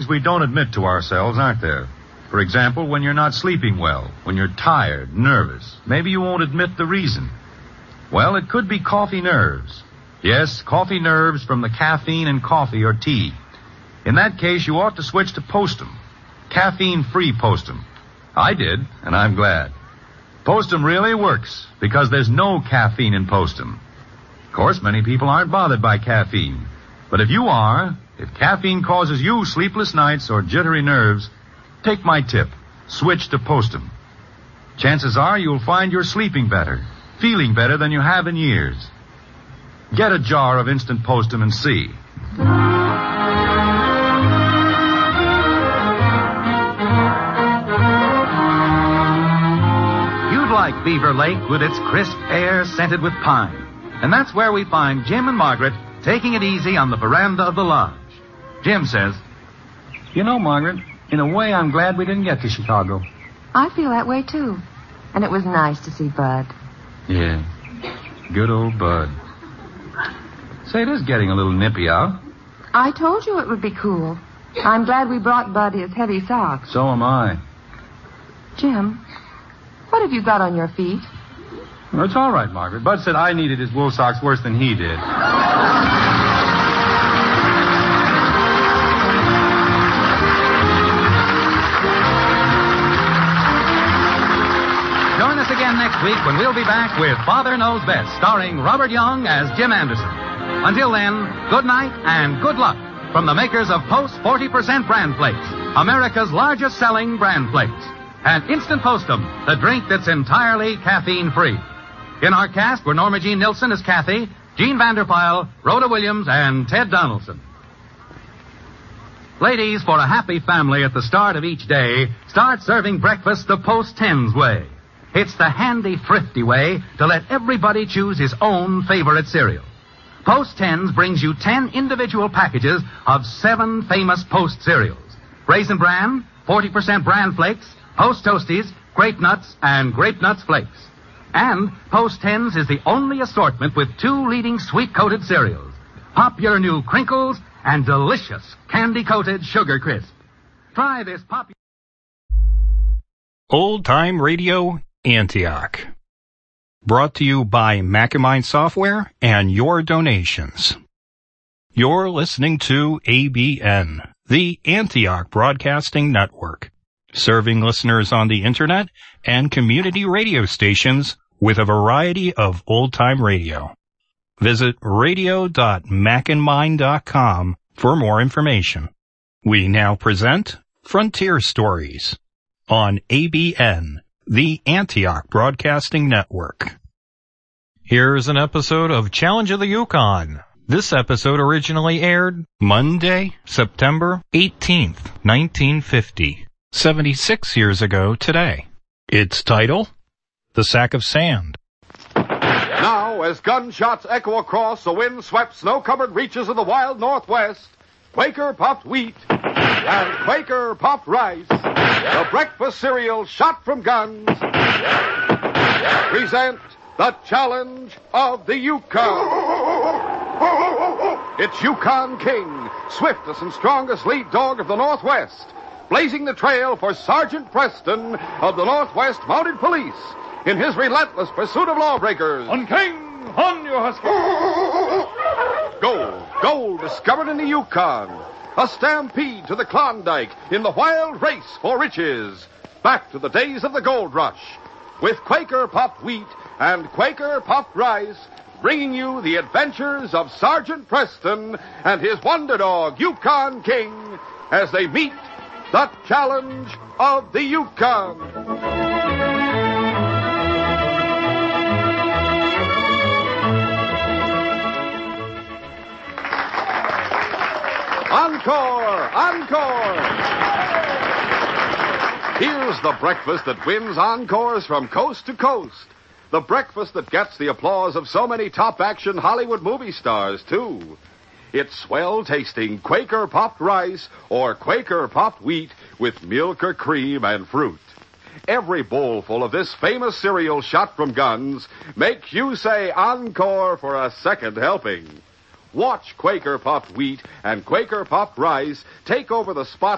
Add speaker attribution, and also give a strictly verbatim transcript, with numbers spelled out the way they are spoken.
Speaker 1: we don't admit to ourselves, aren't there? For example, when you're not sleeping well, when you're tired, nervous, maybe you won't admit the reason. Well, it could be coffee nerves. Yes, coffee nerves from the caffeine in coffee or tea. In that case, you ought to switch to Postum. Caffeine-free Postum. I did, and I'm glad. Postum really works because there's no caffeine in Postum. Of course, many people aren't bothered by caffeine. But if you are, if caffeine causes you sleepless nights or jittery nerves, take my tip. Switch to Postum. Chances are you'll find you're sleeping better, feeling better than you have in years. Get a jar of instant Postum and see.
Speaker 2: You'd like Beaver Lake with its crisp air scented with pine. And that's where we find Jim and Margaret taking it easy on the veranda of the lodge. Jim says,
Speaker 3: You know, Margaret, in a way I'm glad we didn't get to Chicago.
Speaker 4: I feel that way, too. And it was nice to see Bud.
Speaker 3: Yeah, good old Bud. Say, it is getting a little nippy out.
Speaker 4: I told you it would be cool. I'm glad we brought Bud his heavy socks.
Speaker 3: So am I.
Speaker 4: Jim, what have you got on your feet?
Speaker 3: Well, it's all right, Margaret. Bud said I needed his wool socks worse than he did.
Speaker 2: Join us again next week when we'll be back with Father Knows Best, starring Robert Young as Jim Anderson. Until then, good night and good luck from the makers of Post forty percent Bran Flakes, America's largest selling Bran Flakes. And Instant Postum, the drink that's entirely caffeine-free. In our cast were Norma Jean Nilsson as Kathy, Gene Vanderpyle, Rhoda Williams, and Ted Donaldson. Ladies, for a happy family at the start of each day, start serving breakfast the Post Tens way. It's the handy, thrifty way to let everybody choose his own favorite cereal. Post Tens brings you ten individual packages of seven famous Post cereals. Raisin Bran, forty percent Bran Flakes, Post Toasties, Grape Nuts, and Grape Nuts Flakes. And Post Tens is the only assortment with two leading sweet-coated cereals. Popular new Crinkles and delicious candy-coated Sugar Crisp. Try this popular...
Speaker 5: Old Time Radio, Antioch. Brought to you by Macamine Software and your donations. You're listening to A B N, the Antioch Broadcasting Network, serving listeners on the Internet and community radio stations with a variety of old-time radio. Visit radio dot macandmine dot com for more information. We now present Frontier Stories on A B N, the Antioch Broadcasting Network.
Speaker 6: Here's an episode of Challenge of the Yukon. This episode originally aired Monday, September eighteenth, nineteen fifty. seventy-six years ago today. Its title, The Sack of Sand.
Speaker 7: Now, as gunshots echo across the wind-swept, snow-covered reaches of the wild Northwest, Quaker Puffed Wheat and Quaker Puffed Rice, the breakfast cereal shot from guns, present the Challenge of the Yukon. It's Yukon King, swiftest and strongest lead dog of the Northwest, blazing the trail for Sergeant Preston of the Northwest Mounted Police in his relentless pursuit of lawbreakers.
Speaker 8: On King, on you husky.
Speaker 7: Gold, gold discovered in the Yukon. A stampede to the Klondike in the wild race for riches. Back to the days of the gold rush. With Quaker Puffed Wheat and Quaker Puffed Rice, bringing you the adventures of Sergeant Preston and his wonder dog, Yukon King, as they meet the Challenge of the Yukon. Encore! Encore! Here's the breakfast that wins encores from coast to coast. The breakfast that gets the applause of so many top-action Hollywood movie stars, too. It's swell-tasting Quaker Puffed Rice or Quaker Puffed Wheat with milk or cream and fruit. Every bowlful of this famous cereal shot from guns makes you say encore for a second helping. Watch Quaker Puffed Wheat and Quaker Puffed Rice take over the spot